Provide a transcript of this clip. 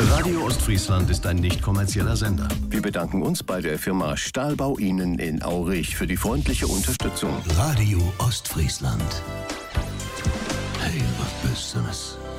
Radio Ostfriesland ist ein nicht kommerzieller Sender. Wir bedanken uns bei der Firma Stahlbau Ihnen in Aurich für die freundliche Unterstützung. Radio Ostfriesland. Hey, was Besseres.